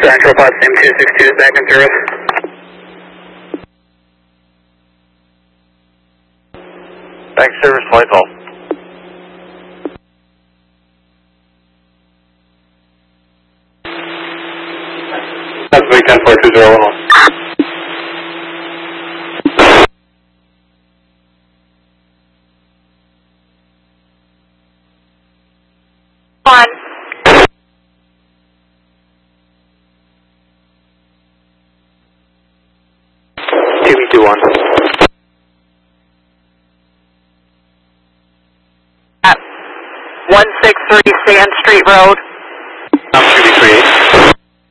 Central Bus M262 is back in service. Back in service, flight call. That's Vic 104201. On. QB21. At 163 Sand Street Road.